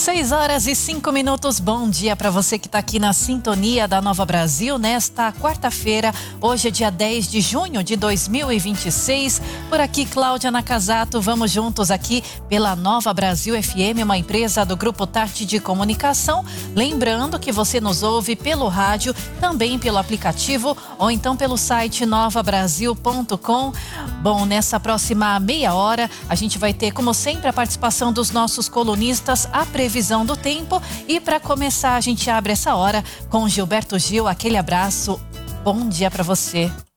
6h05. Bom dia para você que está aqui na sintonia da Nova Brasil nesta quarta-feira. Hoje é dia 10 de junho de 2026. Por aqui, Cláudia Nakazato. Vamos juntos aqui pela Nova Brasil FM, uma empresa do Grupo Tarte de Comunicação. Lembrando que você nos ouve pelo rádio, também pelo aplicativo ou então pelo site novabrasil.com. Bom, nessa próxima meia hora a gente vai ter, como sempre, a participação dos nossos colunistas, a previsão do tempo, e para começar a gente abre essa hora com Gilberto Gil. Aquele abraço, bom dia para você.